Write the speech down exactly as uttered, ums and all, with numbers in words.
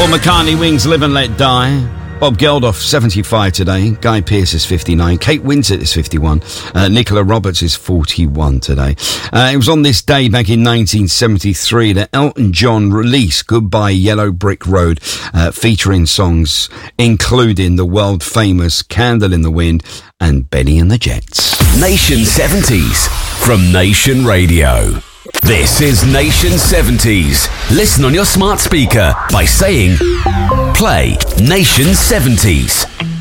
Paul McCartney, Wings, Live and Let Die. Bob Geldof, seventy-five today. Guy Pearce is fifty-nine. Kate Winslet is fifty-one. Uh, Nicola Roberts is forty-one today. Uh, it was on this day back in nineteen seventy-three that Elton John released Goodbye Yellow Brick Road, uh, featuring songs including the world-famous Candle in the Wind and Benny and the Jets. Nation seventies from Nation Radio. This is Nation seventies. Listen on your smart speaker by saying, play Nation seventies.